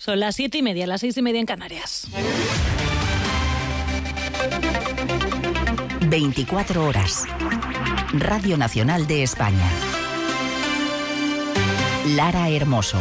Son las 7:30, las 6:30 en Canarias. 24 horas. Radio Nacional de España. Lara Hermoso.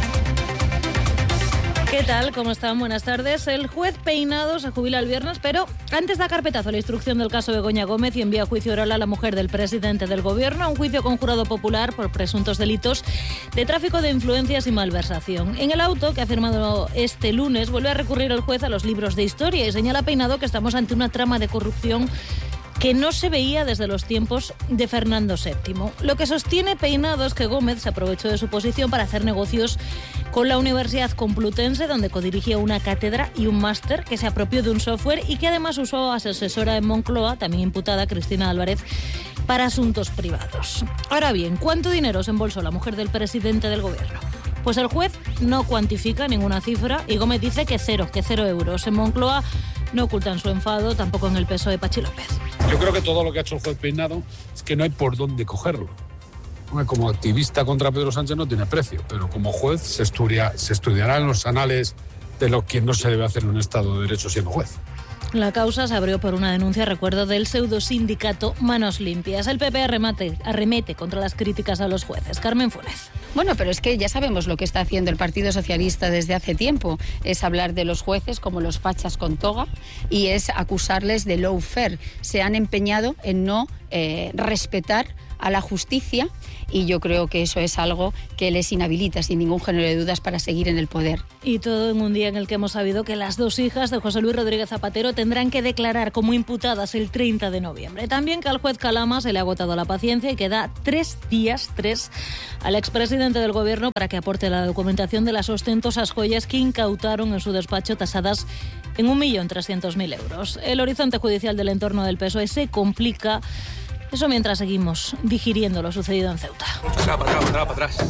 ¿Qué tal? ¿Cómo están? Buenas tardes. El juez Peinado se jubila el viernes, pero antes da carpetazo a la instrucción del caso Begoña Gómez y envía a juicio oral a la mujer del presidente del Gobierno, un juicio con jurado popular por presuntos delitos de tráfico de influencias y malversación. En el auto que ha firmado este lunes vuelve a recurrir el juez a los libros de historia y señala Peinado que estamos ante una trama de corrupción que no se veía desde los tiempos de Fernando VII. Lo que sostiene Peinado es que Gómez se aprovechó de su posición para hacer negocios con la Universidad Complutense, donde codirigía una cátedra y un máster, que se apropió de un software y que además usó a su asesora en Moncloa, también imputada, Cristina Álvarez, para asuntos privados. Ahora bien, ¿cuánto dinero se embolsó la mujer del presidente del Gobierno? Pues el juez no cuantifica ninguna cifra y Gómez dice que 0 euros. En Moncloa no ocultan su enfado, tampoco en el PSOE de Pachi López. Yo creo que todo lo que ha hecho el juez Peinado es que no hay por dónde cogerlo. Como activista contra Pedro Sánchez no tiene precio, pero como juez se estudiará en los anales de lo que no se debe hacer en un Estado de Derecho siendo juez. La causa se abrió por una denuncia, recuerdo, del pseudosindicato Manos Limpias. El PP arremete contra las críticas a los jueces. Carmen Funes. Bueno, pero es que ya sabemos lo que está haciendo el Partido Socialista desde hace tiempo. Es hablar de los jueces como los fachas con toga y es acusarles de lawfare. Se han empeñado en no respetar a la justicia y yo creo que eso es algo que les inhabilita sin ningún género de dudas para seguir en el poder. Y todo en un día en el que hemos sabido que las dos hijas de José Luis Rodríguez Zapatero tendrán que declarar como imputadas el 30 de noviembre. También que al juez Calama se le ha agotado la paciencia y que da 3 días al expresidente del Gobierno para que aporte la documentación de las ostentosas joyas que incautaron en su despacho tasadas en 1.300.000 euros. El horizonte judicial del entorno del PSOE se complica. Eso mientras seguimos digiriendo lo sucedido en Ceuta. Para atrás.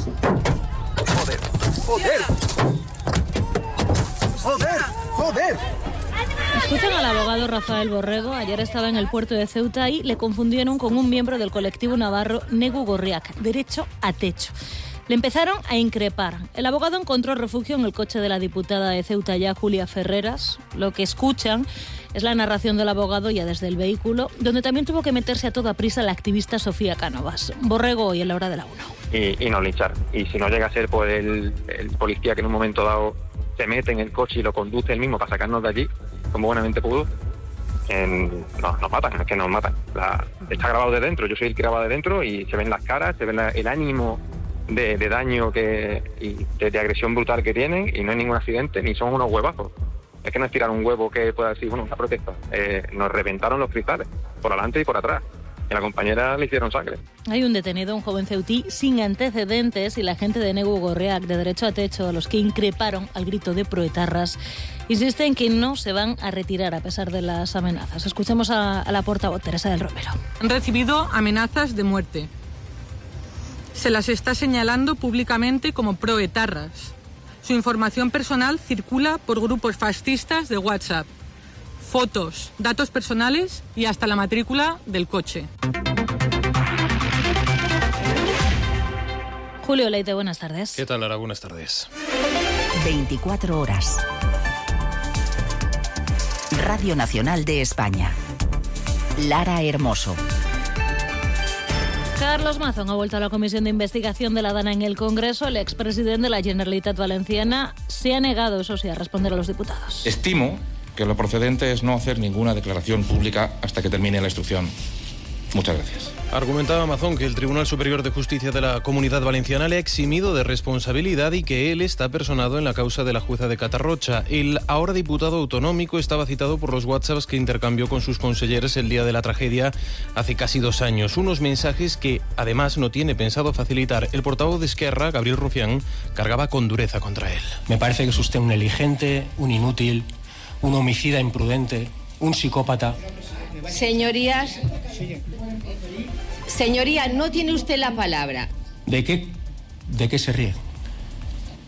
Joder. Escuchan al abogado Rafael Borrego. Ayer estaba en el puerto de Ceuta y le confundieron con un miembro del colectivo navarro Negu Gorriak, derecho a techo. Le empezaron a increpar. El abogado encontró refugio en el coche de la diputada de Ceuta ya, Julia Ferreras. Lo que escuchan es la narración del abogado ya desde el vehículo, donde también tuvo que meterse a toda prisa la activista Sofía Cánovas. Borrego hoy en la hora de la 1. Y no linchar. Y si no llega a ser pues el policía que en un momento dado se mete en el coche y lo conduce él mismo para sacarnos de allí, como buenamente pudo, nos matan, es que nos matan. Está grabado de dentro, yo soy el que graba de dentro y se ven las caras, se ve el ánimo de daño y de agresión brutal que tienen y no hay ningún accidente, ni son unos huevazos. Es que no es tirar un huevo que pueda decir, una protesta. Nos reventaron los cristales, por adelante y por atrás. Y a la compañera le hicieron sangre. Hay un detenido, un joven ceutí, sin antecedentes, y la gente de Negu Gorriak, de derecho a techo, a los que increparon al grito de proetarras, insisten que no se van a retirar a pesar de las amenazas. Escuchamos a la portavoz, Teresa del Romero. Han recibido amenazas de muerte. Se las está señalando públicamente como proetarras. Su información personal circula por grupos fascistas de WhatsApp. Fotos, datos personales y hasta la matrícula del coche. Julio Leite, buenas tardes. ¿Qué tal, Lara? Buenas tardes. 24 horas. Radio Nacional de España. Lara Hermoso. Carlos Mazón ha vuelto a la comisión de investigación de la DANA en el Congreso. El expresidente de la Generalitat Valenciana se ha negado, eso sí, a responder a los diputados. Estimo que lo procedente es no hacer ninguna declaración pública hasta que termine la instrucción. Muchas gracias. Argumentaba Mazón que el Tribunal Superior de Justicia de la Comunidad Valenciana le ha eximido de responsabilidad y que él está personado en la causa de la jueza de Catarrocha. El ahora diputado autonómico estaba citado por los WhatsApps que intercambió con sus consejeros el día de la tragedia hace casi 2 años. Unos mensajes que, además, no tiene pensado facilitar. El portavoz de Esquerra, Gabriel Rufián, cargaba con dureza contra él. Me parece que es usted un negligente, un inútil, un homicida imprudente, un psicópata. Señorías, no tiene usted la palabra. ¿De qué se ríe?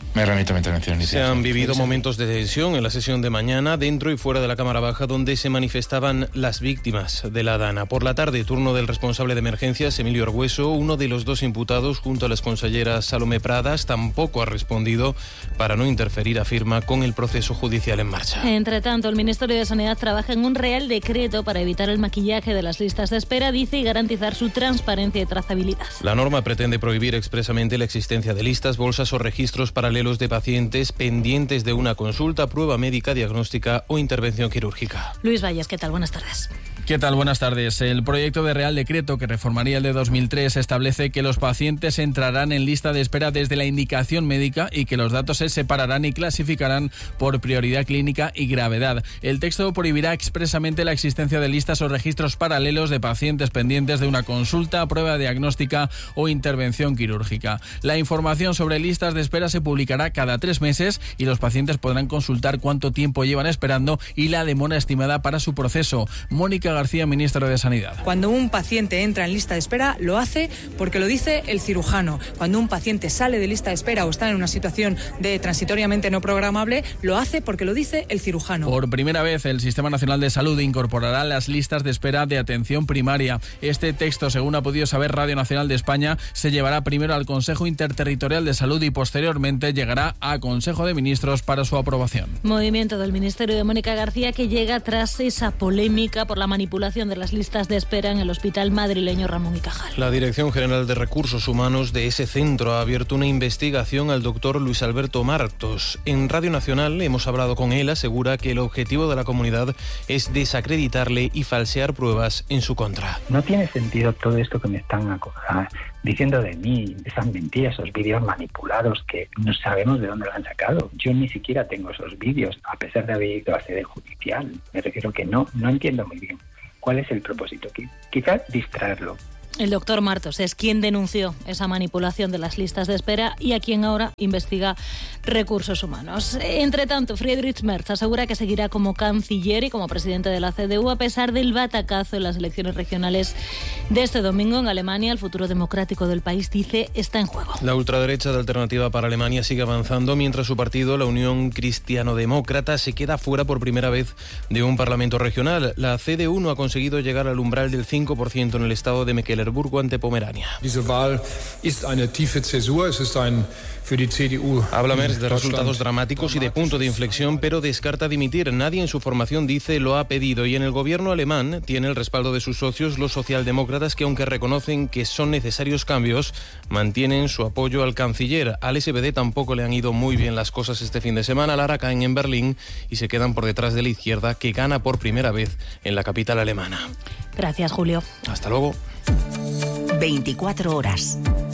Me remito a mi intervención inicial. Se han vivido momentos de tensión en la sesión de mañana, dentro y fuera de la Cámara Baja, donde se manifestaban las víctimas de la Dana. Por la tarde, turno del responsable de emergencias, Emilio Argüeso, uno de los dos imputados, junto a la exconsellera Salomé Pradas, tampoco ha respondido para no interferir, afirma, con el proceso judicial en marcha. Entre tanto, el Ministerio de Sanidad trabaja en un real decreto para evitar el maquillaje de las listas de espera, dice, y garantizar su transparencia y trazabilidad. La norma pretende prohibir expresamente la existencia de listas, bolsas o registros paralelos de pacientes pendientes de una consulta, prueba médica, diagnóstica o intervención quirúrgica. Luis Valles, ¿qué tal? Buenas tardes. ¿Qué tal? Buenas tardes. El proyecto de Real Decreto que reformaría el de 2003 establece que los pacientes entrarán en lista de espera desde la indicación médica y que los datos se separarán y clasificarán por prioridad clínica y gravedad. El texto prohibirá expresamente la existencia de listas o registros paralelos de pacientes pendientes de una consulta, prueba diagnóstica o intervención quirúrgica. La información sobre listas de espera se publicará cada 3 meses y los pacientes podrán consultar cuánto tiempo llevan esperando y la demora estimada para su proceso. Mónica García, ministra de Sanidad. Cuando un paciente entra en lista de espera, lo hace porque lo dice el cirujano. Cuando un paciente sale de lista de espera o está en una situación de transitoriamente no programable, lo hace porque lo dice el cirujano. Por primera vez, el Sistema Nacional de Salud incorporará las listas de espera de atención primaria. Este texto, según ha podido saber Radio Nacional de España, se llevará primero al Consejo Interterritorial de Salud y posteriormente llegará a Consejo de Ministros para su aprobación. Movimiento del Ministerio de Mónica García que llega tras esa polémica por la manipulación de las listas de espera en el hospital madrileño Ramón y Cajal. La Dirección General de Recursos Humanos de ese centro ha abierto una investigación al doctor Luis Alberto Martos. En Radio Nacional hemos hablado con él, asegura que el objetivo de la comunidad es desacreditarle y falsear pruebas en su contra. No tiene sentido todo esto que me están diciendo de mí, esas mentiras, esos vídeos manipulados que no sabemos de dónde lo han sacado. Yo ni siquiera tengo esos vídeos, a pesar de haber ido a sede judicial. Me refiero que no entiendo muy bien cuál es el propósito. Quizás distraerlo. El doctor Martos es quien denunció esa manipulación de las listas de espera y a quien ahora investiga Recursos Humanos. Entre tanto, Friedrich Merz asegura que seguirá como canciller y como presidente de la CDU a pesar del batacazo en las elecciones regionales de este domingo en Alemania. El futuro democrático del país, dice, está en juego. La ultraderecha de Alternativa para Alemania sigue avanzando mientras su partido, la Unión Cristiano-Demócrata, se queda fuera por primera vez de un parlamento regional. La CDU no ha conseguido llegar al umbral del 5% en el estado de Mecklenburgo ante Pomerania. Habla Merz de resultados dramáticos y de punto de inflexión, pero descarta dimitir. Nadie en su formación, dice, lo ha pedido. Y en el gobierno alemán tiene el respaldo de sus socios, los socialdemócratas, que aunque reconocen que son necesarios cambios, mantienen su apoyo al canciller. Al SPD tampoco le han ido muy bien las cosas este fin de semana. Lara caen en Berlín y se quedan por detrás de la izquierda, que gana por primera vez en la capital alemana. Gracias, Julio. Hasta luego. 24 horas.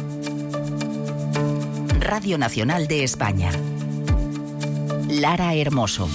Radio Nacional de España. Lara Hermoso.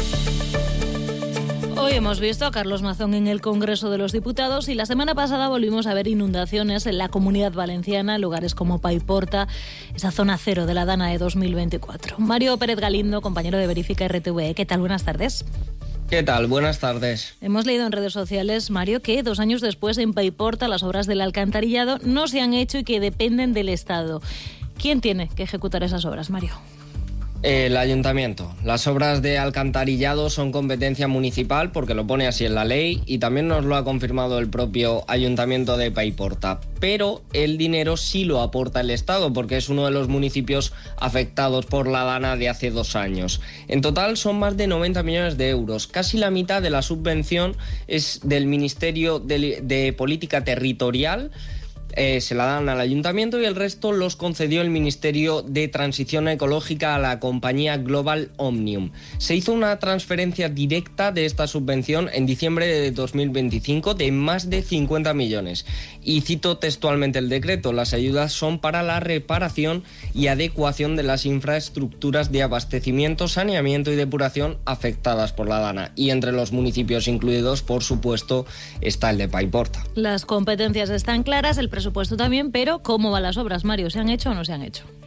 Hoy hemos visto a Carlos Mazón en el Congreso de los Diputados y la semana pasada volvimos a ver inundaciones en la Comunidad Valenciana, en lugares como Paiporta, esa zona cero de la Dana de 2024. Mario Pérez Galindo, compañero de Verifica RTV. ¿Qué tal? Buenas tardes. ¿Qué tal? Buenas tardes. Hemos leído en redes sociales, Mario, que 2 años después en Paiporta las obras del alcantarillado no se han hecho y que dependen del Estado. ¿Quién tiene que ejecutar esas obras, Mario? El ayuntamiento. Las obras de alcantarillado son competencia municipal porque lo pone así en la ley y también nos lo ha confirmado el propio ayuntamiento de Paiporta. Pero el dinero sí lo aporta el Estado porque es uno de los municipios afectados por la Dana de hace 2 años. En total son más de 90 millones de euros. Casi la mitad de la subvención es del Ministerio de Política Territorial. Se la dan al ayuntamiento y el resto los concedió el Ministerio de Transición Ecológica a la compañía Global Omnium. Se hizo una transferencia directa de esta subvención en diciembre de 2025 de más de 50 millones. Y cito textualmente el decreto: las ayudas son para la reparación y adecuación de las infraestructuras de abastecimiento, saneamiento y depuración afectadas por la Dana. Y entre los municipios incluidos, por supuesto, está el de Paiporta. Las competencias están claras, el presupuesto también, pero ¿cómo van las obras, Mario? ¿Se han hecho o no se han hecho?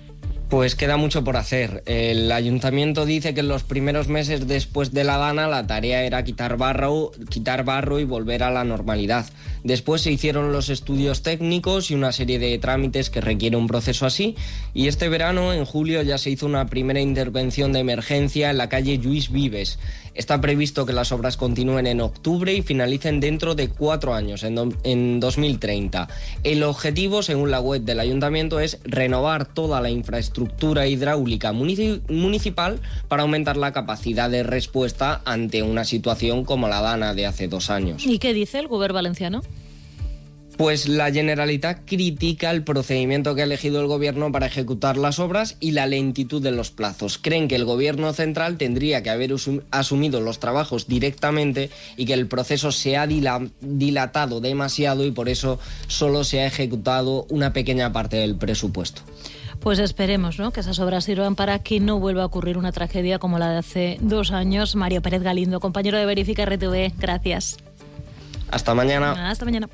Pues queda mucho por hacer. El ayuntamiento dice que en los primeros meses después de la dana la tarea era quitar barro y volver a la normalidad. Después se hicieron los estudios técnicos y una serie de trámites que requiere un proceso así. Y este verano, en julio, ya se hizo una primera intervención de emergencia en la calle Lluís Vives. Está previsto que las obras continúen en octubre y finalicen dentro de 4 años, en 2030. El objetivo, según la web del ayuntamiento, es renovar toda la infraestructura hidráulica municipal para aumentar la capacidad de respuesta ante una situación como la dana de hace 2 años. ¿Y qué dice el Gobierno valenciano? Pues la Generalitat critica el procedimiento que ha elegido el Gobierno para ejecutar las obras y la lentitud de los plazos. Creen que el Gobierno central tendría que haber asumido los trabajos directamente y que el proceso se ha dilatado demasiado y por eso solo se ha ejecutado una pequeña parte del presupuesto. Pues esperemos, ¿no?, que esas obras sirvan para que no vuelva a ocurrir una tragedia como la de hace 2 años. Mario Pérez Galindo, compañero de Verifica RTV, gracias. Hasta mañana. Hasta mañana.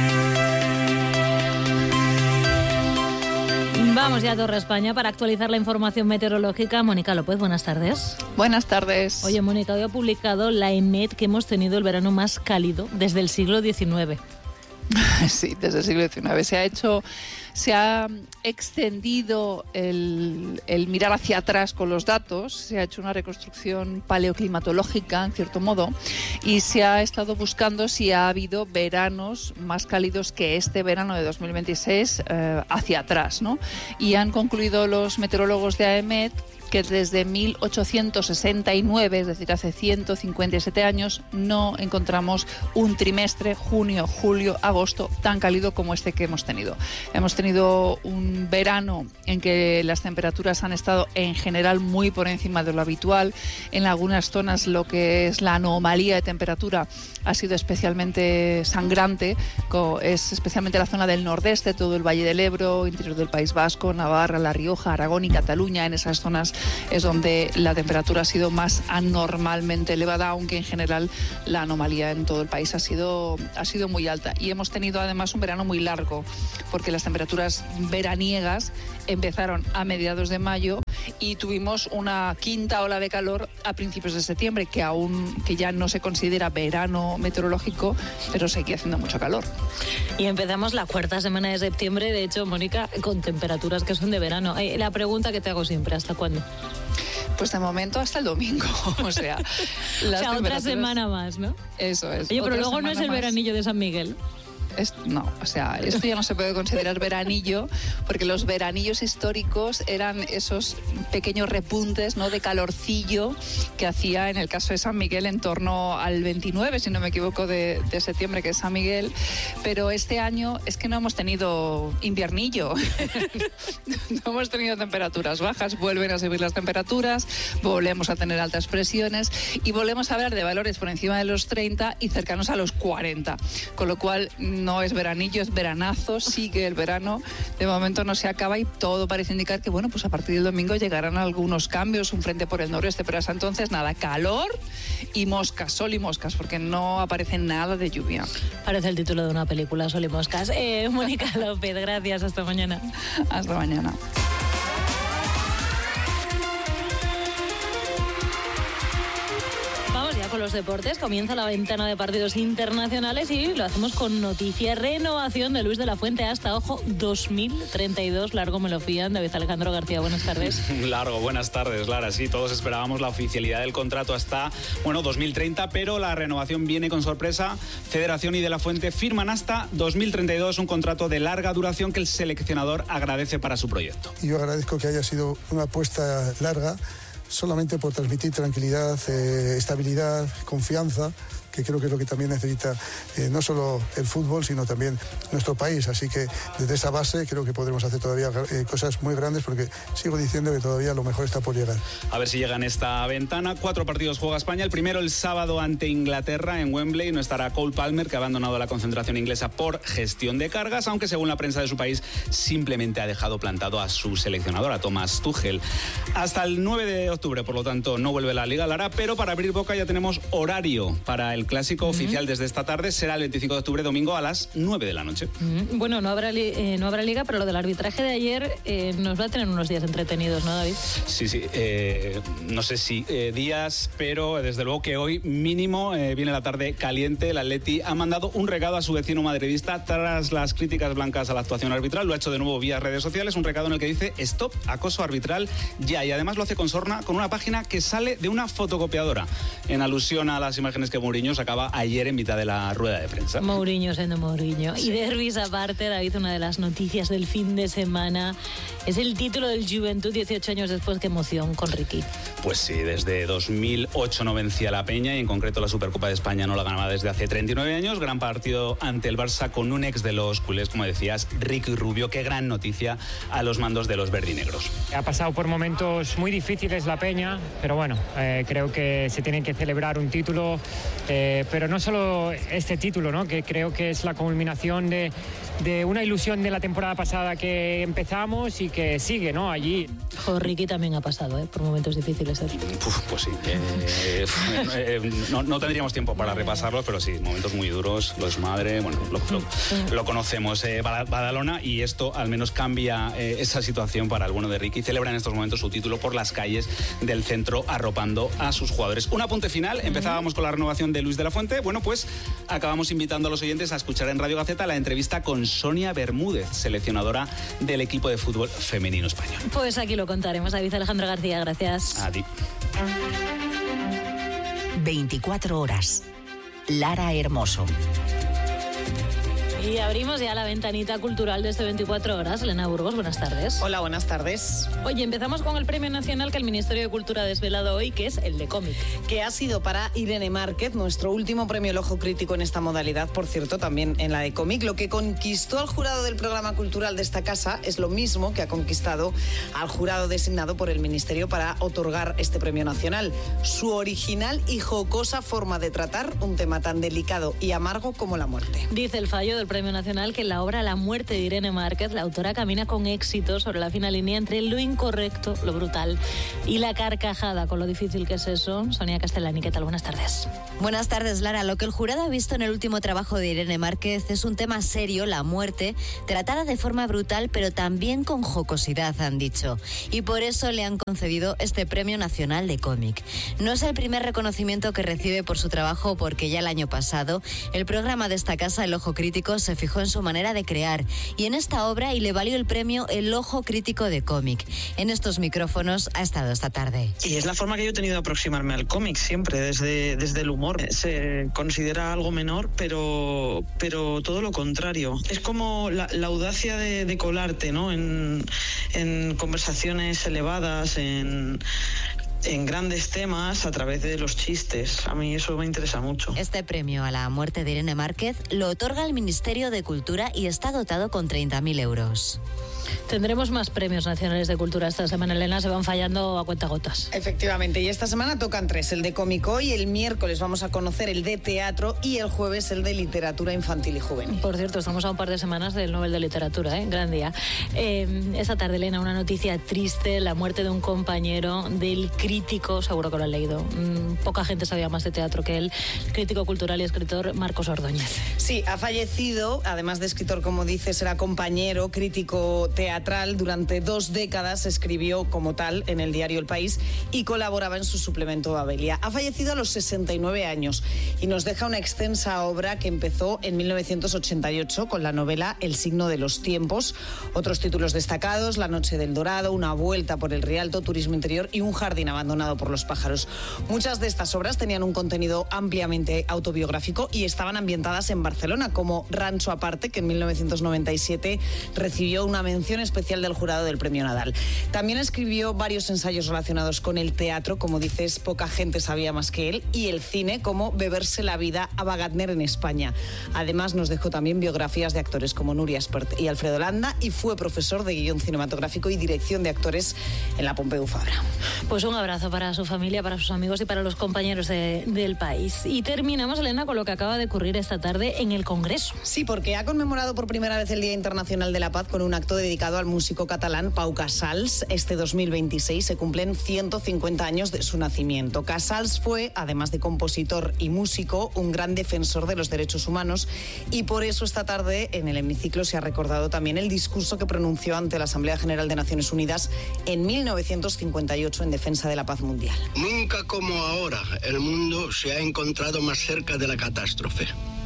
Vamos ya a Torre España para actualizar la información meteorológica. Mónica López, buenas tardes. Buenas tardes. Oye, Mónica, hoy ha publicado la EMET que hemos tenido el verano más cálido desde el siglo XIX. Sí, desde el siglo XIX. Se ha extendido el mirar hacia atrás con los datos, se ha hecho una reconstrucción paleoclimatológica, en cierto modo, y se ha estado buscando si ha habido veranos más cálidos que este verano de 2026 hacia atrás, ¿no? Y han concluido los meteorólogos de AEMET que desde 1869, es decir, hace 157 años, no encontramos un trimestre, junio, julio, agosto, tan cálido como este que hemos tenido. Hemos tenido un verano en que las temperaturas han estado en general muy por encima de lo habitual. En algunas zonas lo que es la anomalía de temperatura ha sido especialmente sangrante, es especialmente la zona del nordeste, todo el Valle del Ebro, interior del País Vasco, Navarra, La Rioja, Aragón y Cataluña. En esas zonas es donde la temperatura ha sido más anormalmente elevada, aunque en general la anomalía en todo el país ha sido muy alta. Y hemos tenido además un verano muy largo, porque las temperaturas veraniegas empezaron a mediados de mayo y tuvimos una quinta ola de calor a principios de septiembre, que ya no se considera verano meteorológico, pero seguía haciendo mucho calor. Y empezamos la 4ª semana de septiembre, de hecho, Mónica, con temperaturas que son de verano. La pregunta que te hago siempre, ¿hasta cuándo? Pues de momento hasta el domingo, o sea otra semana más, ¿no? Eso es. Oye, pero luego no es el veranillo de San Miguel. No, o sea, esto ya no se puede considerar veranillo, porque los veranillos históricos eran esos pequeños repuntes, ¿no?, de calorcillo que hacía en el caso de San Miguel en torno al 29, si no me equivoco, de septiembre, que es San Miguel. Pero este año es que no hemos tenido inviernillo, no hemos tenido temperaturas bajas, vuelven a subir las temperaturas, volvemos a tener altas presiones y volvemos a hablar de valores por encima de los 30 y cercanos a los 40, con lo cual no es veranillo, es veranazo, sigue el verano, de momento no se acaba y todo parece indicar que, bueno, pues a partir del domingo llegarán algunos cambios, un frente por el noroeste, pero hasta entonces nada, calor y moscas, sol y moscas, porque no aparece nada de lluvia. Parece el título de una película, Sol y moscas. Mónica López, gracias, hasta mañana. Hasta mañana. Con los deportes comienza la ventana de partidos internacionales y lo hacemos con noticia: renovación de Luis de la Fuente hasta, ojo, 2032. Largo me lo fían. David Alejandro García, buenas tardes. Largo, buenas tardes, Lara. Sí, todos esperábamos la oficialidad del contrato hasta, 2030, pero la renovación viene con sorpresa. Federación y de la Fuente firman hasta 2032 un contrato de larga duración que el seleccionador agradece para su proyecto. Yo agradezco que haya sido una apuesta larga, solamente por transmitir tranquilidad, estabilidad, confianza, que creo que es lo que también necesita no solo el fútbol, sino también nuestro país. Así que desde esa base creo que podremos hacer todavía cosas muy grandes, porque sigo diciendo que todavía lo mejor está por llegar. A ver si llega en esta ventana. 4 partidos juega España. El primero el sábado ante Inglaterra en Wembley. No estará Cole Palmer, que ha abandonado la concentración inglesa por gestión de cargas, aunque según la prensa de su país simplemente ha dejado plantado a su seleccionador, a Thomas Tuchel. Hasta el 9 de octubre, por lo tanto, no vuelve la Liga, Lara, pero para abrir boca ya tenemos horario para el clásico oficial desde esta tarde será el 25 de octubre, domingo, a las 9 de la noche. Bueno, no habrá liga, pero lo del arbitraje de ayer nos va a tener unos días entretenidos, ¿no, David? Sí, no sé si días, pero desde luego que hoy mínimo viene la tarde caliente. El Atleti ha mandado un recado a su vecino madridista tras las críticas blancas a la actuación arbitral. Lo ha hecho de nuevo vía redes sociales, un recado en el que dice stop, acoso arbitral ya, y además lo hace con sorna con una página que sale de una fotocopiadora, en alusión a las imágenes que Mourinho sacaba ayer en mitad de la rueda de prensa. Mourinho siendo Mourinho. Sí. Y derbis aparte, David, una de las noticias del fin de semana es el título del Juventud 18 años después. Qué emoción con Riqui. Pues sí, desde 2008 no vencía la Peña, y en concreto la Supercopa de España no la ganaba desde hace 39 años. Gran partido ante el Barça con un ex de los culés, como decías, Riqui Rubio. Qué gran noticia a los mandos de los verdinegros. Ha pasado por momentos muy difíciles la Peña, pero bueno, creo que se tiene que celebrar un título, pero no solo este título, ¿no? Que creo que es la culminación de una ilusión de la temporada pasada que empezamos y que sigue, ¿no? Allí. Riqui también ha pasado por momentos difíciles. Pues sí. No tendríamos tiempo para repasarlos, pero sí, momentos muy duros. Lo es madre, bueno, lo conocemos. Badalona, y esto al menos cambia esa situación para el bueno de Riqui. Celebra en estos momentos su título por las calles del centro, arropando a sus jugadores. Un apunte final. Empezábamos con la renovación de Luis de la Fuente. Bueno, pues acabamos invitando a los oyentes a escuchar en Radio Gaceta la entrevista con Sonia Bermúdez, seleccionadora del equipo de fútbol femenino español. Pues aquí lo contaremos. David Alejandro García, gracias. A ti. 24 horas. Lara Hermoso. Y abrimos ya la ventanita cultural de este 24 horas. Elena Burgos, buenas tardes. Hola, buenas tardes. Oye, empezamos con el premio nacional que el Ministerio de Cultura ha desvelado hoy, que es el de cómic. Que ha sido para Irene Márquez, nuestro último premio El Ojo Crítico en esta modalidad, por cierto, también en la de cómic. Lo que conquistó al jurado del programa cultural de esta casa es lo mismo que ha conquistado al jurado designado por el Ministerio para otorgar este premio nacional. Su original y jocosa forma de tratar un tema tan delicado y amargo como la muerte. Dice el fallo del Premio Nacional que en la obra La muerte de Irene Márquez, la autora camina con éxito sobre la fina línea entre lo incorrecto, lo brutal y la carcajada, con lo difícil que es eso. Sonia Castellani, ¿qué tal? Buenas tardes. Buenas tardes, Lara. Lo que el jurado ha visto en el último trabajo de Irene Márquez es un tema serio, la muerte, tratada de forma brutal, pero también con jocosidad, han dicho. Y por eso le han concedido este Premio Nacional de Cómic. No es el primer reconocimiento que recibe por su trabajo, porque ya el año pasado el programa de esta casa, El Ojo Crítico, se fijó en su manera de crear y en esta obra, y le valió el premio El Ojo Crítico de Cómic. En estos micrófonos ha estado esta tarde. Y es la forma que yo he tenido de aproximarme al cómic siempre, desde el humor. Se considera algo menor, pero todo lo contrario. Es como la audacia de colarte, ¿no? En conversaciones elevadas, en grandes temas a través de los chistes. A mí eso me interesa mucho. Este premio a la muerte de Irene Márquez lo otorga el Ministerio de Cultura y está dotado con 30.000 euros. Tendremos más premios nacionales de cultura esta semana, Elena, se van fallando a cuentagotas. Efectivamente, y esta semana tocan 3, el de cómic hoy, el miércoles vamos a conocer el de teatro y el jueves el de literatura infantil y juvenil. Por cierto, estamos a un par de semanas del Nobel de Literatura, gran día. Esta tarde, Elena, una noticia triste, la muerte de un compañero del crítico, seguro que lo han leído, poca gente sabía más de teatro que él, crítico cultural y escritor Marcos Ordóñez. Sí, ha fallecido, además de escritor, como dices, era compañero, crítico teatral. Durante 2 décadas escribió como tal en el diario El País y colaboraba en su suplemento Babelia. Ha fallecido a los 69 años y nos deja una extensa obra que empezó en 1988 con la novela El signo de los tiempos. Otros títulos destacados: La noche del Dorado, Una vuelta por el Rialto, Turismo interior y Un jardín abandonado por los pájaros. Muchas de estas obras tenían un contenido ampliamente autobiográfico y estaban ambientadas en Barcelona, como Rancho Aparte, que en 1997 recibió una mención especial del jurado del Premio Nadal. También escribió varios ensayos relacionados con el teatro, como dices, poca gente sabía más que él, y el cine, como Beberse la vida a Wagner en España. Además, nos dejó también biografías de actores como Nuria Espert y Alfredo Landa, y fue profesor de guión cinematográfico y dirección de actores en la Pompeu Fabra. Pues un abrazo para su familia, para sus amigos y para los compañeros del país. Y terminamos, Elena, con lo que acaba de ocurrir esta tarde en el Congreso. Sí, porque ha conmemorado por primera vez el Día Internacional de la Paz con un acto dedicado dedicado al músico catalán Pau Casals. Este 2026 se cumplen 150 años de su nacimiento. Casals fue, además de compositor y músico, un gran defensor de los derechos humanos, y por eso esta tarde en el hemiciclo se ha recordado también el discurso que pronunció ante la Asamblea General de Naciones Unidas en 1958 en defensa de la paz mundial. Nunca como ahora el mundo se ha encontrado más cerca de la catástrofe.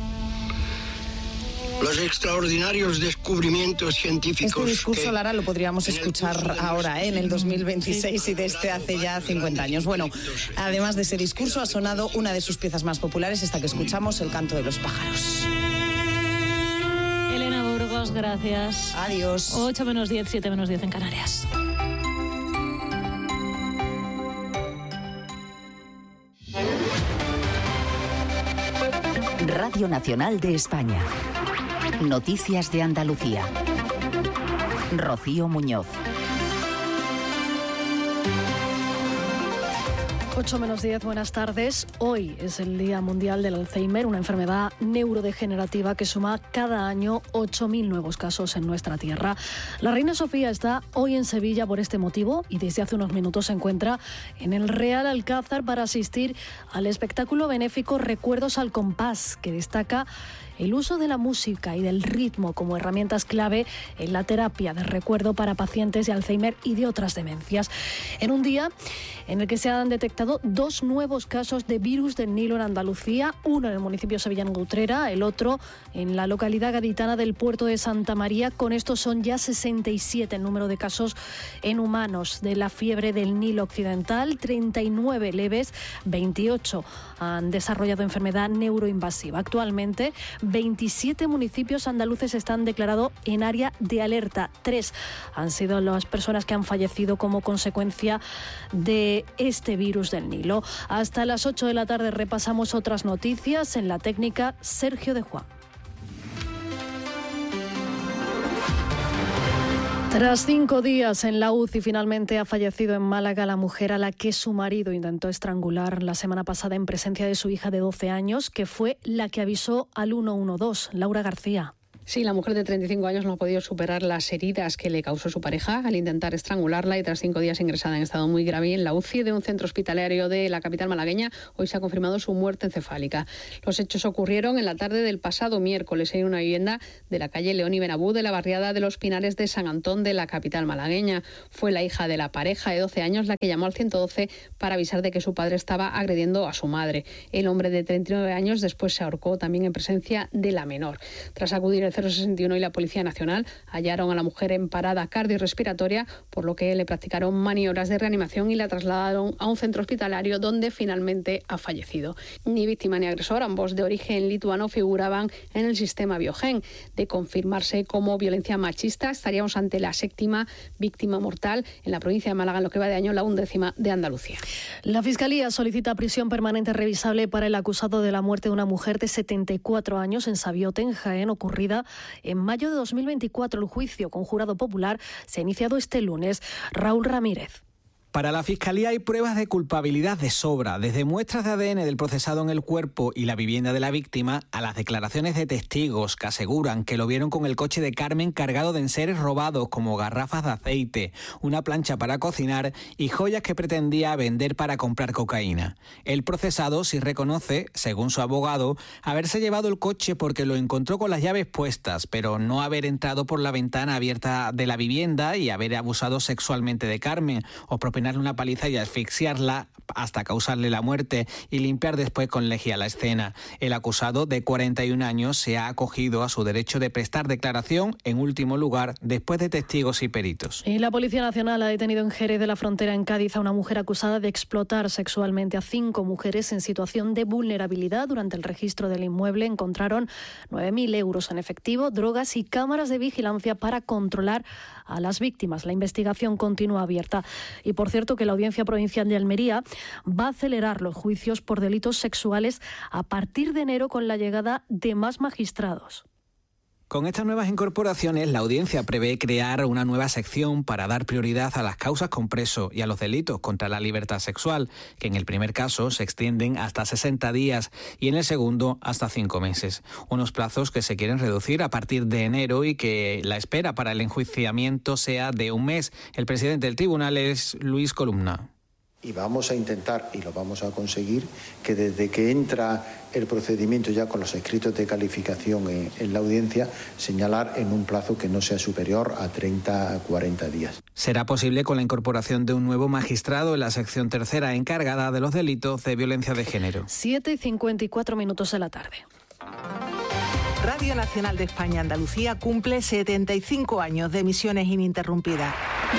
Los extraordinarios descubrimientos científicos... Este discurso, Lara, lo podríamos escuchar ahora, en el 2026, y desde hace ya 50 años. Bueno, además de ese discurso, ha sonado una de sus piezas más populares, esta que escuchamos, El canto de los pájaros. Elena Burgos, gracias. Adiós. 8 menos 10, 7 menos 10 en Canarias. Radio Nacional de España. Noticias de Andalucía. Rocío Muñoz. 8 menos 10, buenas tardes. Hoy es el Día Mundial del Alzheimer, una enfermedad neurodegenerativa que suma cada año 8.000 nuevos casos en nuestra tierra. La reina Sofía está hoy en Sevilla por este motivo y desde hace unos minutos se encuentra en el Real Alcázar para asistir al espectáculo benéfico Recuerdos al Compás, que destaca el uso de la música y del ritmo como herramientas clave en la terapia de recuerdo para pacientes de Alzheimer y de otras demencias. En un día en el que se han detectado 2 nuevos casos de virus del Nilo en Andalucía, uno en el municipio sevillano de Utrera, el otro en la localidad gaditana del puerto de Santa María. Con esto son ya 67 el número de casos en humanos de la fiebre del Nilo occidental, 39 leves, 28 han desarrollado enfermedad neuroinvasiva. Actualmente 27 municipios andaluces están declarados en área de alerta. 3 han sido las personas que han fallecido como consecuencia de este virus del Nilo. Hasta las 8 de la tarde repasamos otras noticias. En la técnica, Sergio de Juan. Tras 5 días en la UCI, finalmente ha fallecido en Málaga la mujer a la que su marido intentó estrangular la semana pasada en presencia de su hija de 12 años, que fue la que avisó al 112. Laura García. Sí, la mujer de 35 años no ha podido superar las heridas que le causó su pareja al intentar estrangularla y tras 5 días ingresada en estado muy grave en la UCI de un centro hospitalario de la capital malagueña, hoy se ha confirmado su muerte encefálica. Los hechos ocurrieron en la tarde del pasado miércoles en una vivienda de la calle León y Benabú de la barriada de Los Pinares de San Antón de la capital malagueña. Fue la hija de la pareja de 12 años la que llamó al 112 para avisar de que su padre estaba agrediendo a su madre. El hombre de 39 años después se ahorcó también en presencia de la menor. Tras acudir el 061 y la Policía Nacional hallaron a la mujer en parada cardiorrespiratoria, por lo que le practicaron maniobras de reanimación y la trasladaron a un centro hospitalario donde finalmente ha fallecido. Ni víctima ni agresor, ambos de origen lituano, figuraban en el sistema Biogen. De confirmarse como violencia machista, estaríamos ante la 7ª víctima mortal en la provincia de Málaga en lo que va de año, la 11ª de Andalucía. La Fiscalía solicita prisión permanente revisable para el acusado de la muerte de una mujer de 74 años en Sabiote, en Jaén, ocurrida en mayo de 2024. El juicio con jurado popular se ha iniciado este lunes. Raúl Ramírez. Para la Fiscalía hay pruebas de culpabilidad de sobra, desde muestras de ADN del procesado en el cuerpo y la vivienda de la víctima a las declaraciones de testigos que aseguran que lo vieron con el coche de Carmen cargado de enseres robados como garrafas de aceite, una plancha para cocinar y joyas que pretendía vender para comprar cocaína. El procesado sí reconoce, según su abogado, haberse llevado el coche porque lo encontró con las llaves puestas, pero no haber entrado por la ventana abierta de la vivienda y haber abusado sexualmente de Carmen o propinarle una paliza y asfixiarla hasta causarle la muerte y limpiar después con lejía la escena. El acusado, de 41 años, se ha acogido a su derecho de prestar declaración en último lugar después de testigos y peritos. Y la Policía Nacional ha detenido en Jerez de la Frontera, en Cádiz, a una mujer acusada de explotar sexualmente a 5 mujeres en situación de vulnerabilidad. Durante el registro del inmueble encontraron 9.000 euros en efectivo, drogas y cámaras de vigilancia para controlar a las víctimas. La investigación continúa abierta. Y por cierto que la Audiencia Provincial de Almería va a acelerar los juicios por delitos sexuales a partir de enero con la llegada de más magistrados. Con estas nuevas incorporaciones, la audiencia prevé crear una nueva sección para dar prioridad a las causas con preso y a los delitos contra la libertad sexual, que en el primer caso se extienden hasta 60 días y en el segundo hasta 5 meses. Unos plazos que se quieren reducir a partir de enero y que la espera para el enjuiciamiento sea de un mes. El presidente del tribunal es Luis Columna. Y vamos a intentar, y lo vamos a conseguir, que desde que entra el procedimiento ya con los escritos de calificación en la audiencia, señalar en un plazo que no sea superior a 30 a 40 días. Será posible con la incorporación de un nuevo magistrado en la sección tercera encargada de los delitos de violencia de género. 7:54 de la tarde. Radio Nacional de España Andalucía cumple 75 años de emisiones ininterrumpidas.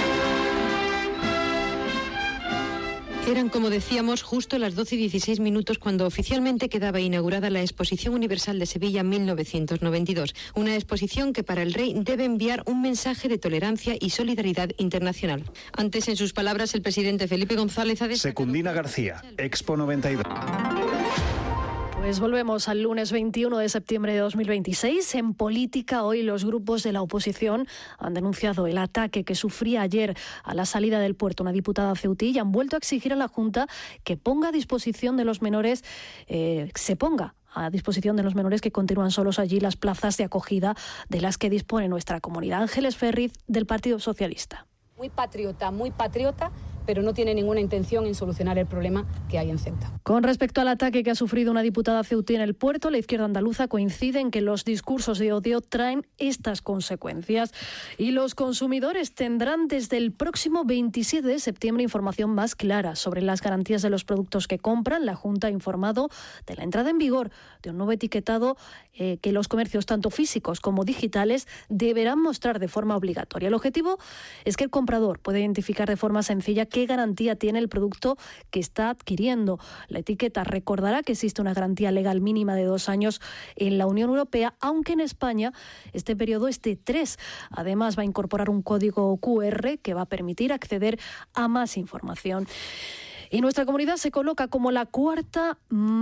Eran, como decíamos, justo las 12:16 cuando oficialmente quedaba inaugurada la Exposición Universal de Sevilla 1992. Una exposición que para el rey debe enviar un mensaje de tolerancia y solidaridad internacional. Antes, en sus palabras, el presidente Felipe González ha destacado... Secundina García, Expo 92. Pues volvemos al lunes 21 de septiembre de 2026. En política, hoy los grupos de la oposición han denunciado el ataque que sufría ayer a la salida del puerto una diputada ceutí y han vuelto a exigir a la Junta que ponga a disposición de los menores, a disposición de los menores que continúan solos allí las plazas de acogida de las que dispone nuestra comunidad. Ángeles Ferriz, del Partido Socialista. Muy patriota, pero no tiene ninguna intención en solucionar el problema que hay en Ceuta. Con respecto al ataque que ha sufrido una diputada ceutí en el puerto, la izquierda andaluza coincide en que los discursos de odio traen estas consecuencias. Y los consumidores tendrán desde el próximo 27 de septiembre información más clara sobre las garantías de los productos que compran. La Junta ha informado de la entrada en vigor de un nuevo etiquetado que los comercios, tanto físicos como digitales, deberán mostrar de forma obligatoria. El objetivo es que el comprador pueda identificar de forma sencilla qué garantía tiene el producto que está adquiriendo. La etiqueta recordará que existe una garantía legal mínima de 2 años en la Unión Europea, aunque en España este periodo es de 3. Además, va a incorporar un código QR que va a permitir acceder a más información. Y nuestra comunidad se coloca como la cuarta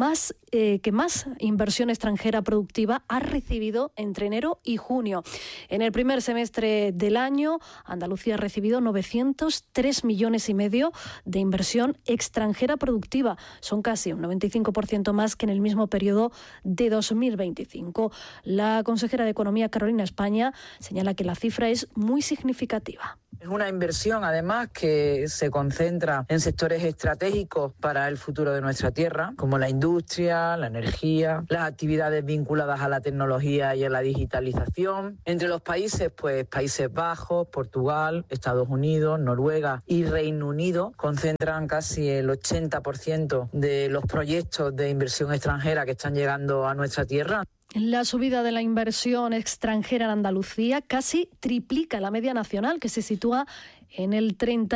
que más inversión extranjera productiva ha recibido entre enero y junio. En el primer semestre del año, Andalucía ha recibido 903,5 millones de inversión extranjera productiva. Son casi un 95% más que en el mismo periodo de 2025. La consejera de Economía, Carolina España, señala que la cifra es muy significativa. Es una inversión, además, que se concentra en sectores estratégicos para el futuro de nuestra tierra, como la industria, la energía, las actividades vinculadas a la tecnología y a la digitalización. Entre los países, pues Países Bajos, Portugal, Estados Unidos, Noruega y Reino Unido concentran casi el 80% de los proyectos de inversión extranjera que están llegando a nuestra tierra. La subida de la inversión extranjera en Andalucía casi triplica la media nacional, que se sitúa en el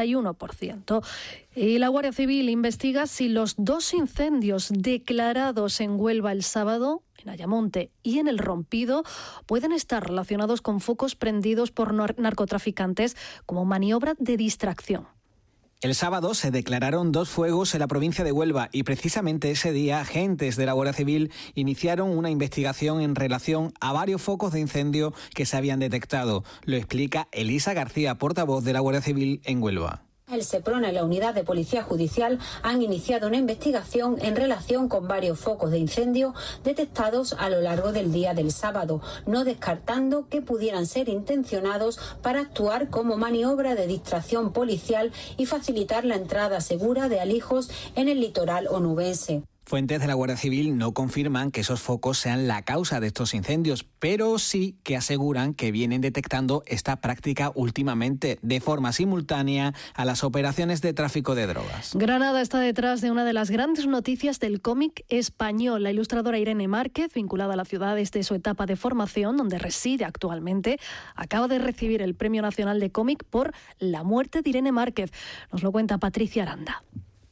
31%. Y la Guardia Civil investiga si los 2 incendios declarados en Huelva el sábado, en Ayamonte y en El Rompido, pueden estar relacionados con focos prendidos por narcotraficantes como maniobra de distracción. El sábado se declararon 2 fuegos en la provincia de Huelva y precisamente ese día agentes de la Guardia Civil iniciaron una investigación en relación a varios focos de incendio que se habían detectado. Lo explica Elisa García, portavoz de la Guardia Civil en Huelva. El Seprona y la Unidad de Policía Judicial han iniciado una investigación en relación con varios focos de incendio detectados a lo largo del día del sábado, no descartando que pudieran ser intencionados para actuar como maniobra de distracción policial y facilitar la entrada segura de alijos en el litoral onubense. Fuentes de la Guardia Civil no confirman que esos focos sean la causa de estos incendios, pero sí que aseguran que vienen detectando esta práctica últimamente de forma simultánea a las operaciones de tráfico de drogas. Granada está detrás de una de las grandes noticias del cómic español. La ilustradora Irene Márquez, vinculada a la ciudad desde su etapa de formación, donde reside actualmente, acaba de recibir el Premio Nacional de Cómic por La muerte de Irene Márquez. Nos lo cuenta Patricia Aranda.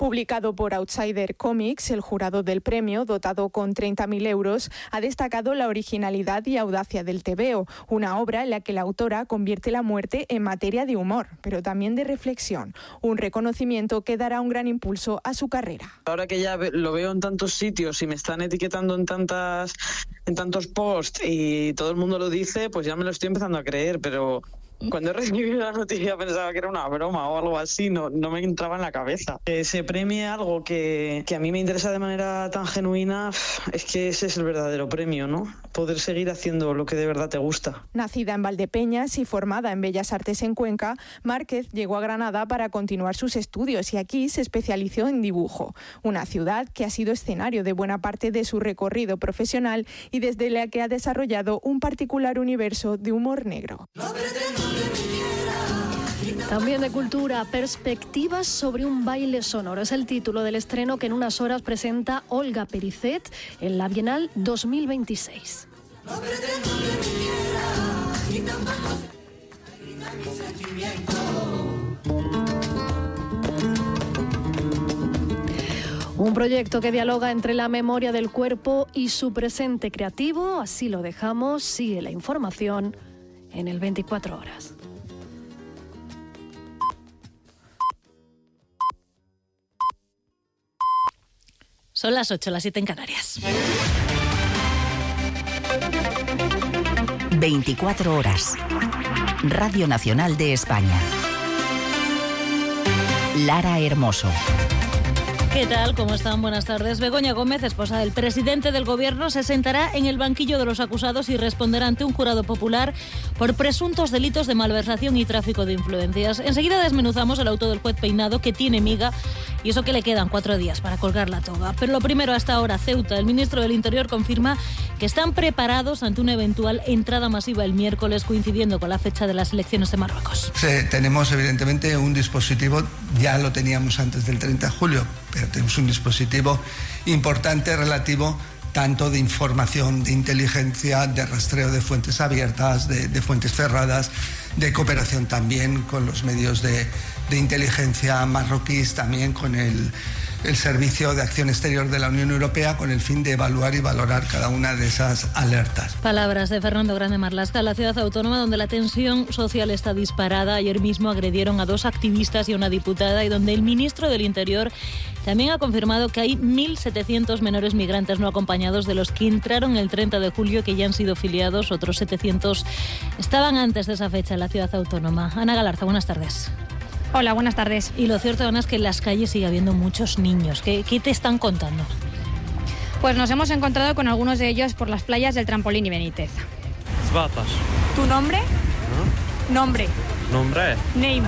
Publicado por Outsider Comics, el jurado del premio, dotado con 30.000 euros, ha destacado la originalidad y audacia del tebeo, una obra en la que la autora convierte la muerte en materia de humor, pero también de reflexión, un reconocimiento que dará un gran impulso a su carrera. Ahora que ya lo veo en tantos sitios y me están etiquetando en tantos posts y todo el mundo lo dice, pues ya me lo estoy empezando a creer, pero cuando he recibido la noticia pensaba que era una broma o algo así, no me entraba en la cabeza. Que se premie algo que a mí me interesa de manera tan genuina, es que ese es el verdadero premio, ¿no? Poder seguir haciendo lo que de verdad te gusta. Nacida en Valdepeñas y formada en Bellas Artes en Cuenca, Márquez llegó a Granada para continuar sus estudios y aquí se especializó en dibujo, una ciudad que ha sido escenario de buena parte de su recorrido profesional y desde la que ha desarrollado un particular universo de humor negro. También de cultura, perspectivas sobre un baile sonoro. Es el título del estreno que en unas horas presenta Olga Pericet en la Bienal 2026. Un proyecto que dialoga entre la memoria del cuerpo y su presente creativo. Así lo dejamos. Sigue la información en el 24 horas. Son las 8, las 7 en Canarias. 24 horas. Radio Nacional de España. Lara Hermoso. ¿Qué tal? ¿Cómo están? Buenas tardes. Begoña Gómez, esposa del presidente del Gobierno, se sentará en el banquillo de los acusados y responderá ante un jurado popular por presuntos delitos de malversación y tráfico de influencias. Enseguida desmenuzamos el auto del juez Peinado, que tiene miga, y eso que le quedan 4 días para colgar la toga. Pero lo primero, hasta ahora, Ceuta. El ministro del Interior confirma que están preparados ante una eventual entrada masiva el miércoles, coincidiendo con la fecha de las elecciones de Marruecos. Sí, tenemos evidentemente un dispositivo, ya lo teníamos antes del 30 de julio, pero tenemos un dispositivo importante relativo tanto de información, de inteligencia, de rastreo de fuentes abiertas, de fuentes cerradas, de cooperación también con los medios de inteligencia marroquíes, también con el Servicio de Acción Exterior de la Unión Europea, con el fin de evaluar y valorar cada una de esas alertas. Palabras de Fernando Grande Marlaska, la ciudad autónoma donde la tensión social está disparada. Ayer mismo agredieron a 2 activistas y a una diputada, y donde el ministro del Interior también ha confirmado que hay 1.700 menores migrantes no acompañados de los que entraron el 30 de julio, que ya han sido filiados. Otros 700 estaban antes de esa fecha en la ciudad autónoma. Ana Galarza, buenas tardes. Hola, buenas tardes. Y lo cierto, Ana, es que en las calles sigue habiendo muchos niños. ¿Qué te están contando? Pues nos hemos encontrado con algunos de ellos por las playas del Trampolín y Benítez. Zvatas. ¿Tu nombre? Nombre. Nombre. Name.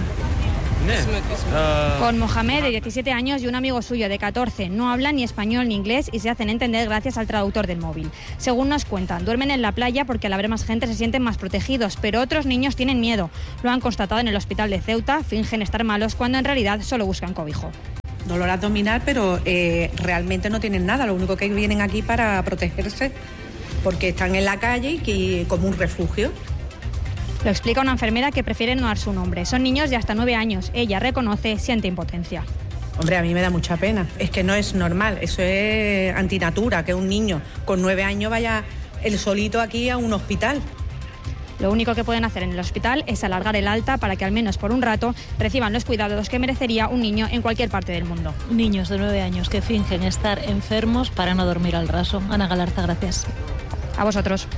Con Mohamed, de 17 años, y un amigo suyo de 14. No hablan ni español ni inglés y se hacen entender gracias al traductor del móvil. Según nos cuentan, duermen en la playa porque al haber más gente se sienten más protegidos, pero otros niños tienen miedo. Lo han constatado en el hospital de Ceuta, fingen estar malos cuando en realidad solo buscan cobijo. Dolor abdominal, pero realmente no tienen nada, lo único que vienen aquí para protegerse, porque están en la calle y como un refugio. Lo explica una enfermera que prefiere no dar su nombre. Son niños de hasta 9 años. Ella reconoce, siente impotencia. Hombre, a mí me da mucha pena. Es que no es normal. Eso es antinatura, que un niño con 9 años vaya él solito aquí a un hospital. Lo único que pueden hacer en el hospital es alargar el alta para que al menos por un rato reciban los cuidados que merecería un niño en cualquier parte del mundo. Niños de 9 años que fingen estar enfermos para no dormir al raso. Ana Galarza, gracias. A vosotros.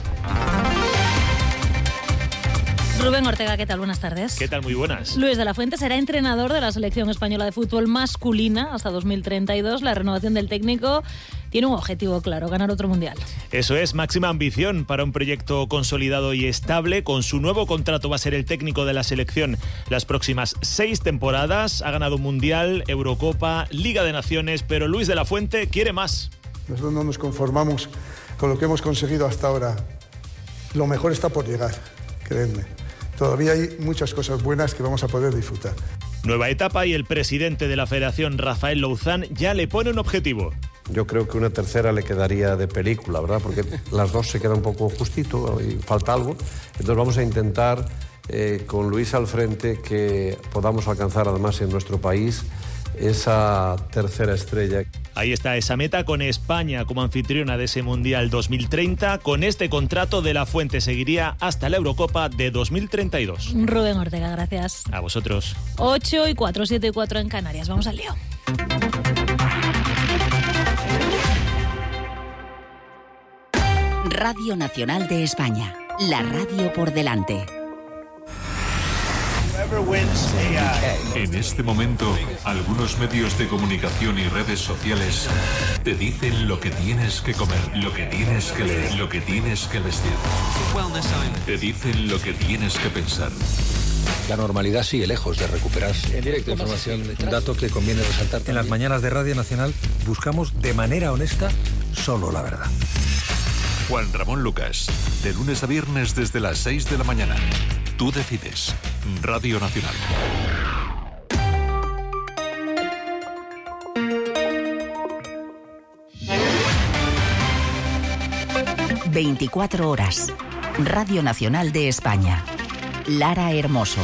Rubén Ortega, ¿qué tal? Buenas tardes. ¿Qué tal? Muy buenas. Luis de la Fuente será entrenador de la selección española de fútbol masculina hasta 2032. La renovación del técnico tiene un objetivo claro: ganar otro mundial. Eso es, máxima ambición para un proyecto consolidado y estable. Con su nuevo contrato va a ser el técnico de la selección las próximas 6 temporadas. Ha ganado un mundial, Eurocopa, Liga de Naciones, pero Luis de la Fuente quiere más. Nosotros no nos conformamos con lo que hemos conseguido hasta ahora. Lo mejor está por llegar, creedme. Todavía hay muchas cosas buenas que vamos a poder disfrutar. Nueva etapa y el presidente de la Federación, Rafael Louzán, ya le pone un objetivo. Yo creo que una tercera le quedaría de película, ¿verdad? Porque las dos se quedan un poco justito y falta algo. Entonces vamos a intentar, con Luis al frente, que podamos alcanzar además en nuestro país esa tercera estrella. Ahí está esa meta con España como anfitriona de ese Mundial 2030. Con este contrato, De la Fuente seguiría hasta la Eurocopa de 2032. Rubén Ortega, gracias. A vosotros. 8:04, 7:04 en Canarias. Vamos al lío. Radio Nacional de España. La radio por delante. En este momento, algunos medios de comunicación y redes sociales te dicen lo que tienes que comer, lo que tienes que leer, lo que tienes que vestir. Te dicen lo que tienes que pensar. La normalidad sigue lejos de recuperarse. En directo, información, un dato que conviene resaltar. En las mañanas de Radio Nacional buscamos de manera honesta solo la verdad. Juan Ramón Lucas, de lunes a viernes desde las 6 de la mañana. Tú decides. Radio Nacional. ...24 horas. Radio Nacional de España. Lara Hermoso.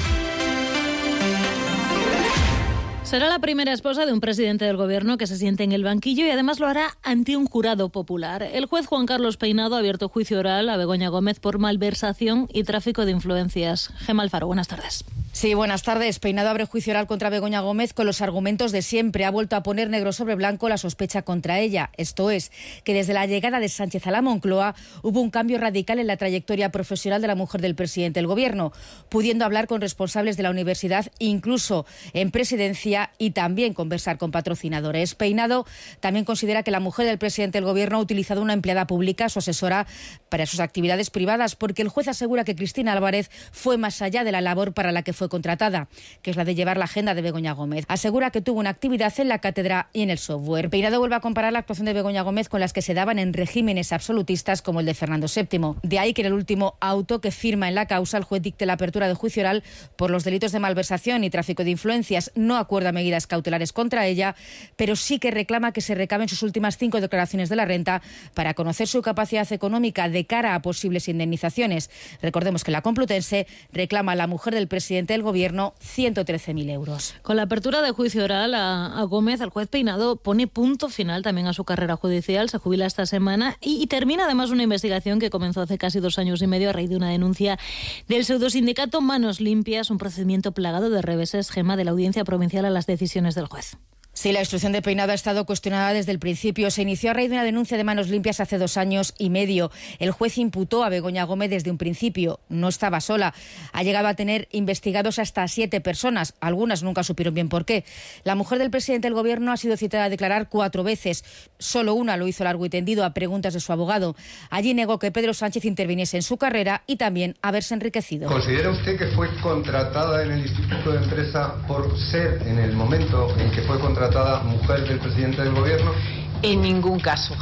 Será la primera esposa de un presidente del gobierno que se siente en el banquillo y además lo hará ante un jurado popular. El juez Juan Carlos Peinado ha abierto juicio oral a Begoña Gómez por malversación y tráfico de influencias. Gemma Alfaro, buenas tardes. Sí, buenas tardes. Peinado abre juicio oral contra Begoña Gómez con los argumentos de siempre. Ha vuelto a poner negro sobre blanco la sospecha contra ella. Esto es, que desde la llegada de Sánchez a la Moncloa hubo un cambio radical en la trayectoria profesional de la mujer del presidente del gobierno, pudiendo hablar con responsables de la universidad, incluso en presidencia, y también conversar con patrocinadores. Peinado también considera que la mujer del presidente del gobierno ha utilizado una empleada pública, su asesora, para sus actividades privadas, porque el juez asegura que Cristina Álvarez fue más allá de la labor para la que fue contratada, que es la de llevar la agenda de Begoña Gómez. Asegura que tuvo una actividad en la cátedra y en el software. Peinado vuelve a comparar la actuación de Begoña Gómez con las que se daban en regímenes absolutistas como el de Fernando VII. De ahí que en el último auto que firma en la causa el juez dicte la apertura de juicio oral por los delitos de malversación y tráfico de influencias. No acuerda medidas cautelares contra ella, pero sí que reclama que se recaben sus últimas 5 declaraciones de la renta para conocer su capacidad económica de cara a posibles indemnizaciones. Recordemos que la Complutense reclama a la mujer del presidente del gobierno 113.000 euros. Con la apertura de juicio oral a Gómez, el juez Peinado pone punto final también a su carrera judicial. Se jubila esta semana y termina además una investigación que comenzó hace casi 2 años y medio a raíz de una denuncia del pseudosindicato Manos Limpias, un procedimiento plagado de reveses, Gema, de la Audiencia Provincial a las decisiones del juez. Sí, la instrucción de Peinado ha estado cuestionada desde el principio. Se inició a raíz de una denuncia de Manos Limpias hace 2 años y medio. El juez imputó a Begoña Gómez desde un principio. No estaba sola. Ha llegado a tener investigados hasta 7 personas. Algunas nunca supieron bien por qué. La mujer del presidente del gobierno ha sido citada a declarar 4 veces. Solo una lo hizo largo y tendido a preguntas de su abogado. Allí negó que Pedro Sánchez interviniese en su carrera y también haberse enriquecido. ¿Considera usted que fue contratada en el Instituto de Empresa por ser, en el momento en que fue contratada, mujer del presidente del gobierno? En ningún caso,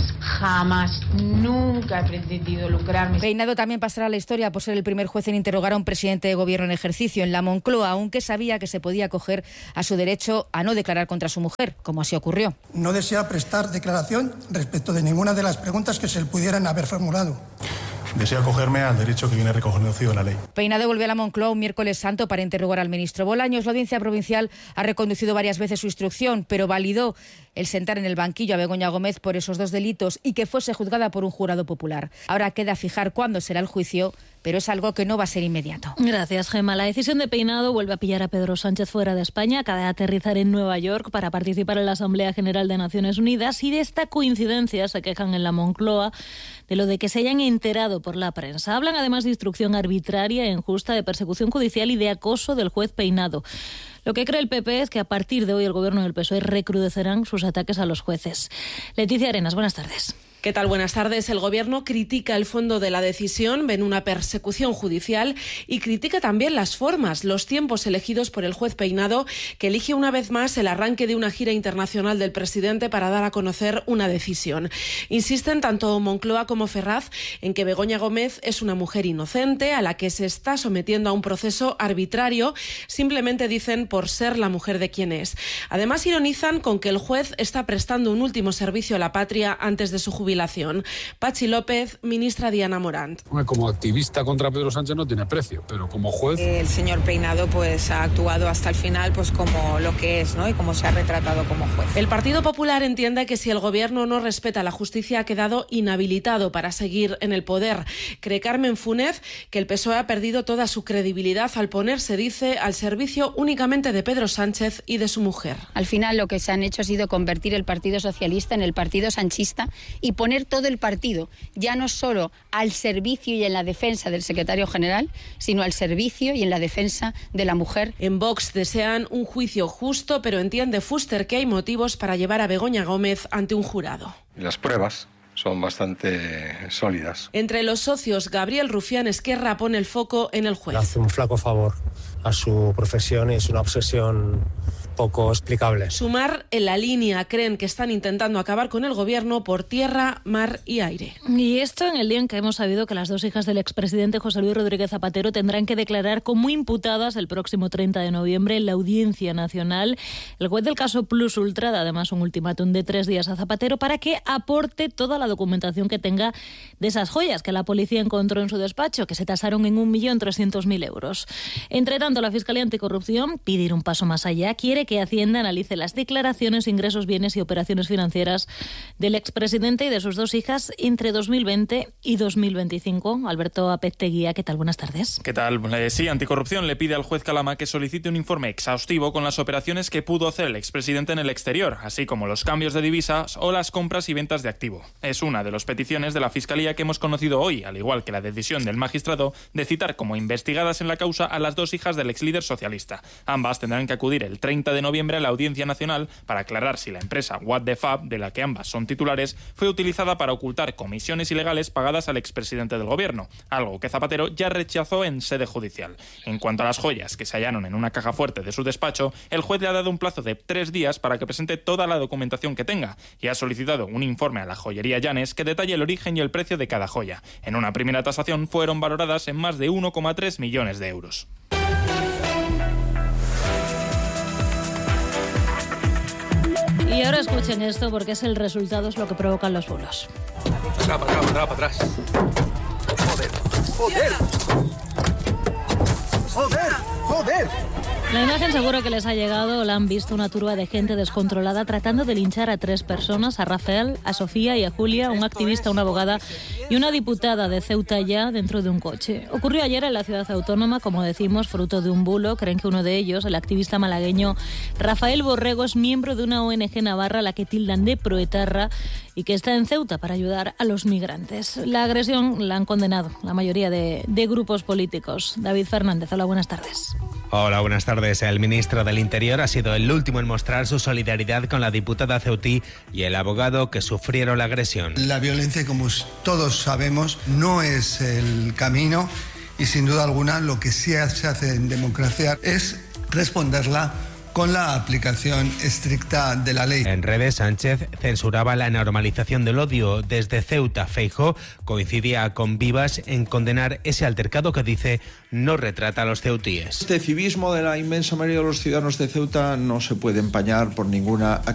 jamás, nunca he pretendido lucrarme. Peinado también pasará a la historia por ser el primer juez en interrogar a un presidente de gobierno en ejercicio en la Moncloa, aunque sabía que se podía acoger a su derecho a no declarar contra su mujer, como así ocurrió. No desea prestar declaración respecto de ninguna de las preguntas que se le pudieran haber formulado. Deseo acogerme al derecho que viene reconocido en la ley. Peinado volvió a la Moncloa un miércoles santo para interrogar al ministro Bolaños. La Audiencia Provincial ha reconducido varias veces su instrucción, pero validó el sentar en el banquillo a Begoña Gómez por esos 2 delitos y que fuese juzgada por un jurado popular. Ahora queda fijar cuándo será el juicio, pero es algo que no va a ser inmediato. Gracias, Gemma. La decisión de Peinado vuelve a pillar a Pedro Sánchez fuera de España. Acaba de aterrizar en Nueva York para participar en la Asamblea General de Naciones Unidas y de esta coincidencia se quejan en la Moncloa de lo de que se hayan enterado por la prensa. Hablan además de instrucción arbitraria e injusta, de persecución judicial y de acoso del juez Peinado. Lo que cree el PP es que a partir de hoy el Gobierno y el PSOE recrudecerán sus ataques a los jueces. Leticia Arenas, buenas tardes. ¿Qué tal? Buenas tardes. El Gobierno critica el fondo de la decisión, ven una persecución judicial y critica también las formas, los tiempos elegidos por el juez Peinado, que elige una vez más el arranque de una gira internacional del presidente para dar a conocer una decisión. Insisten tanto Moncloa como Ferraz en que Begoña Gómez es una mujer inocente a la que se está sometiendo a un proceso arbitrario, simplemente dicen por ser la mujer de quien es. Además ironizan con que el juez está prestando un último servicio a la patria antes de su jubilación. jubilación. Pachi López, ministra Diana Morant. Como activista contra Pedro Sánchez no tiene precio, pero como juez... El señor Peinado pues ha actuado hasta el final pues como lo que es, ¿no? Y como se ha retratado como juez. El Partido Popular entiende que si el gobierno no respeta la justicia ha quedado inhabilitado para seguir en el poder. Cree Carmen Funes que el PSOE ha perdido toda su credibilidad al ponerse, dice, al servicio únicamente de Pedro Sánchez y de su mujer. Al final lo que se han hecho ha sido convertir el Partido Socialista en el Partido Sanchista y poner todo el partido, ya no solo al servicio y en la defensa del secretario general, sino al servicio y en la defensa de la mujer. En Vox desean un juicio justo, pero entiende Fuster que hay motivos para llevar a Begoña Gómez ante un jurado. Las pruebas son bastante sólidas. Entre los socios, Gabriel Rufián Esquerra pone el foco en el juez. Hace un flaco favor a su profesión y es una obsesión poco explicable. Sumar en la línea. Creen que están intentando acabar con el gobierno por tierra, mar y aire. Y esto en el día en que hemos sabido que las dos hijas del expresidente José Luis Rodríguez Zapatero tendrán que declarar como imputadas el próximo 30 de noviembre en la Audiencia Nacional. El juez del caso Plus Ultra da además un ultimátum de 3 días a Zapatero para que aporte toda la documentación que tenga de esas joyas que la policía encontró en su despacho, que se tasaron en 1.300.000 euros. Entre tanto, la Fiscalía Anticorrupción pide ir un paso más allá. Quiere que Hacienda analice las declaraciones, ingresos, bienes y operaciones financieras del expresidente y de sus dos hijas entre 2020 y 2025. Alberto Apezteguía, ¿qué tal? Buenas tardes. ¿Qué tal? Sí, Anticorrupción le pide al juez Calama que solicite un informe exhaustivo con las operaciones que pudo hacer el expresidente en el exterior, así como los cambios de divisas o las compras y ventas de activo. Es una de las peticiones de la Fiscalía que hemos conocido hoy, al igual que la decisión del magistrado de citar como investigadas en la causa a las dos hijas del exlíder socialista. Ambas tendrán que acudir el 30 de noviembre a la Audiencia Nacional para aclarar si la empresa What the Fab, de la que ambas son titulares, fue utilizada para ocultar comisiones ilegales pagadas al expresidente del gobierno, algo que Zapatero ya rechazó en sede judicial. En cuanto a las joyas que se hallaron en una caja fuerte de su despacho, el juez le ha dado un plazo de 3 días para que presente toda la documentación que tenga y ha solicitado un informe a la joyería Llanes que detalle el origen y el precio de cada joya. En una primera tasación fueron valoradas en más de 1,3 millones de euros. Y ahora escuchen esto porque es el resultado, es lo que provocan los bulos. Para atrás. Joder. La imagen seguro que les ha llegado, la han visto una turba de gente descontrolada tratando de linchar a 3 personas, a Rafael, a Sofía y a Julia, un activista, una abogada y una diputada de Ceuta ya dentro de un coche. Ocurrió ayer en la ciudad autónoma, como decimos, fruto de un bulo. Creen que uno de ellos, el activista malagueño Rafael Borrego, es miembro de una ONG navarra a la que tildan de proetarra y que está en Ceuta para ayudar a los migrantes. La agresión la han condenado la mayoría de grupos políticos. David Fernández, hola, buenas tardes. Hola, buenas tardes. El ministro del Interior ha sido el último en mostrar su solidaridad con la diputada ceutí y el abogado que sufrieron la agresión. La violencia, como todos sabemos, no es el camino y sin duda alguna lo que sí se hace en democracia es responderla con la aplicación estricta de la ley. En redes, Sánchez censuraba la normalización del odio. Desde Ceuta, Feijóo coincidía con Vivas en condenar ese altercado que dice no retrata a los ceutíes. Este civismo de la inmensa mayoría de los ciudadanos de Ceuta no se puede empañar por ninguna